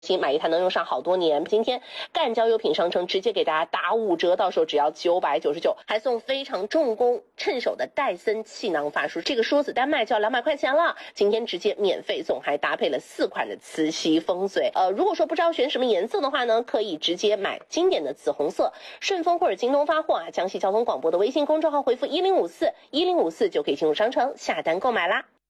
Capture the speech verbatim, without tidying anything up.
新买一台能用上好多年。今天赣交优品商城直接给大家打五折，到手只要九百九十九，还送非常重工趁手的戴森气囊发梳，这个梳子单卖就要两百块钱了，今天直接免费送，还搭配了四款的磁吸风水。呃，如果说不知道选什么颜色的话呢，可以直接买经典的紫红色，顺丰或者京东发货啊，江西交通广播的微信公众号回复一零五四一零五四就可以进入商城下单购买啦。